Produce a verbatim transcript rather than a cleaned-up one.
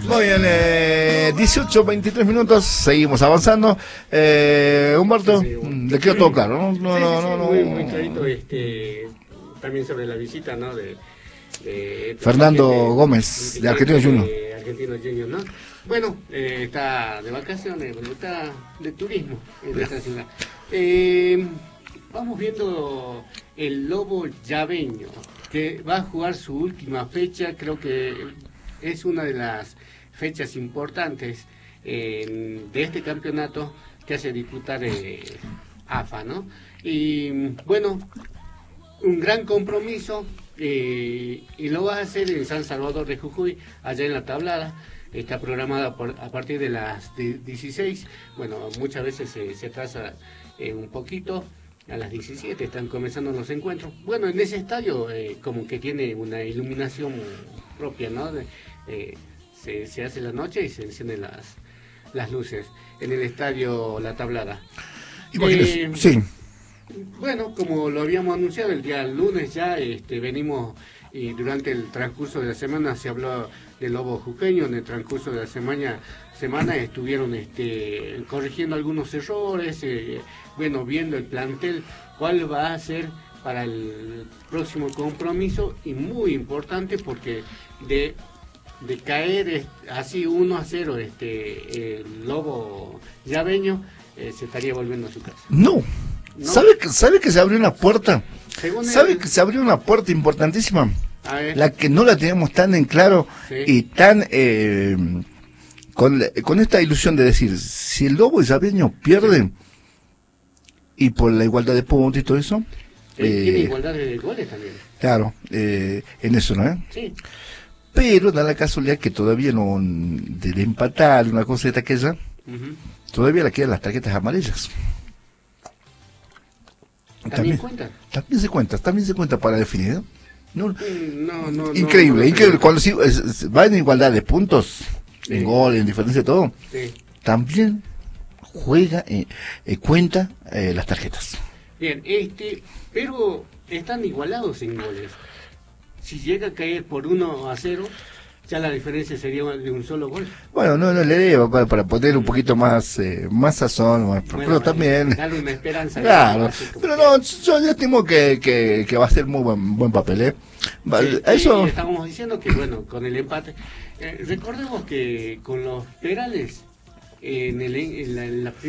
Muy bien, eh, dieciocho, veintitrés minutos, seguimos avanzando. Eh, Humberto, sí, sí, bueno. Le quedó todo claro, ¿no? No, sí, no, sí, sí, no, muy, no. muy clarito, este, también sobre la visita, ¿no? De, de Fernando de, Gómez, de, de Argentinos Juniors. De Argentinos Juniors, ¿no? Bueno, eh, está de vacaciones, bueno, está de turismo en esta ciudad. Eh, vamos viendo el Lobo Llaveño, que va a jugar su última fecha, creo que es una de las fechas importantes eh, de este campeonato que hace disputar eh, A F A, ¿no? Y bueno, un gran compromiso eh, y lo va a hacer en San Salvador de Jujuy, allá en La Tablada. Está programada por, a partir de las dieciséis, bueno, muchas veces se, se atrasa eh, un poquito. A las diecisiete están comenzando los encuentros. Bueno, en ese estadio eh, como que tiene una iluminación propia, ¿no? De, eh, se, se hace la noche y se encienden las, las luces en el estadio La Tablada. Eh, sí. Bueno, como lo habíamos anunciado el día lunes ya, este, venimos y durante el transcurso de la semana se habló del Lobo Jujeño. En el transcurso de la semana, semana estuvieron este, corrigiendo algunos errores, eh, bueno, viendo el plantel, cuál va a ser para el próximo compromiso, y muy importante porque de, de caer así uno a cero este, el Lobo Llaveño, eh, se estaría volviendo a su casa. No. ¿No? ¿Sabe que, sabe que se abrió una puerta? Según ¿Sabe el... que se abrió una puerta importantísima? La que no la teníamos tan en claro, sí. Y tan eh, con, con esta ilusión de decir, si el Lobo Llaveño pierde, sí. Y por la igualdad de puntos y todo eso, eh, tiene igualdad de goles también. Claro, eh, en eso, ¿no? ¿Eh? Sí. Pero da la casualidad que todavía no, de empatar una cosa de aquella, uh-huh. Todavía le quedan las tarjetas amarillas. ¿También, también cuenta? También se cuenta, también se cuenta para definir, ¿no? No, no, no, increíble, no, no, increíble. Cuando si, es, va en igualdad de puntos, sí. En gol, en diferencia de todo, sí. También juega, eh, eh, cuenta eh, las tarjetas. Bien, este, pero están igualados en goles. Si llega a caer por uno a cero, ya la diferencia sería de un solo gol. Bueno, no, no le debo para, para poner un poquito más eh, más sazón, más, bueno, pero también darle una esperanza. Claro, pero no, yo, yo estimo que, que, que va a ser muy buen, buen papel, ¿eh? Sí, eso... sí, estábamos diciendo que, bueno, con el empate, eh, recordemos que con los penales, en, el, en la, en la